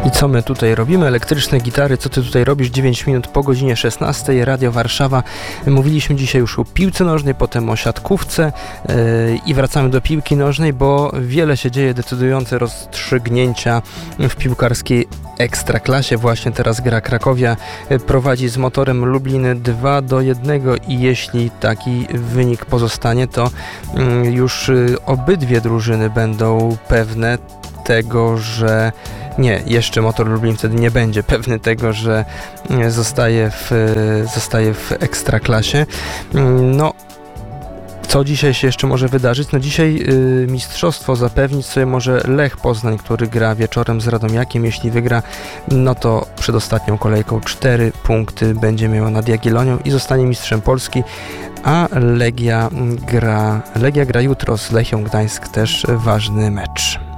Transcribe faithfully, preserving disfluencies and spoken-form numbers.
I co my tutaj robimy? Elektryczne gitary, co ty tutaj robisz? dziewięć minut po godzinie szesnastej, Radio Warszawa. Mówiliśmy dzisiaj już o piłce nożnej, potem o siatkówce yy, i wracamy do piłki nożnej, bo wiele się dzieje, decydujące rozstrzygnięcia w piłkarskiej Ekstraklasie. Właśnie teraz gra Krakowia prowadzi z Motorem Lublin dwa do jednego i jeśli taki wynik pozostanie, to yy, już yy, obydwie drużyny będą pewne tego, że nie, jeszcze Motor Lublin wtedy nie będzie pewny tego, że zostaje w, zostaje w Ekstraklasie. No, co dzisiaj się jeszcze może wydarzyć? No dzisiaj y, mistrzostwo zapewnić sobie może Lech Poznań, który gra wieczorem z Radomiakiem. Jeśli wygra, no to przed ostatnią kolejką cztery punkty będzie miała nad Jagiellonią i zostanie mistrzem Polski, a Legia gra, Legia gra jutro z Lechią Gdańsk, też ważny mecz.